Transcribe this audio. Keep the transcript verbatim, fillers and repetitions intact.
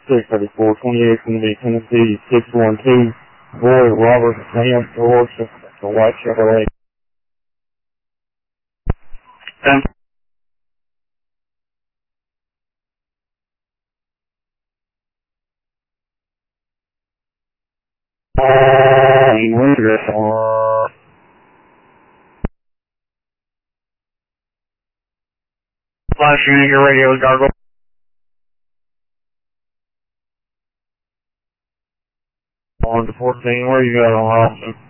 six thirty-four twenty-eight from the Tennessee six one two. Roy Robert Sam George, the white Chevrolet. ten. Flash unit, your radio is gargle. On to fourteen, where you got on Austin?